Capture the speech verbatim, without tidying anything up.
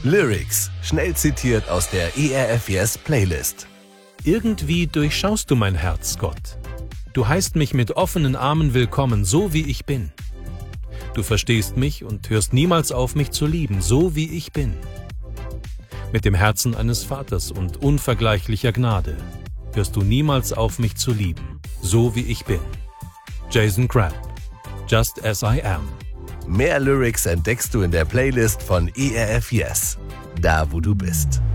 Lyrics, schnell zitiert aus der E R F Yes Playlist. Irgendwie durchschaust du mein Herz, Gott. Du heißt mich mit offenen Armen willkommen, so wie ich bin. Du verstehst mich und hörst niemals auf, mich zu lieben, so wie ich bin. Mit dem Herzen eines Vaters und unvergleichlicher Gnade hörst du niemals auf, mich zu lieben, so wie ich bin. Jason Crabb, Just As I Am. Mehr Lyrics entdeckst du in der Playlist von E R F Yes, da wo du bist.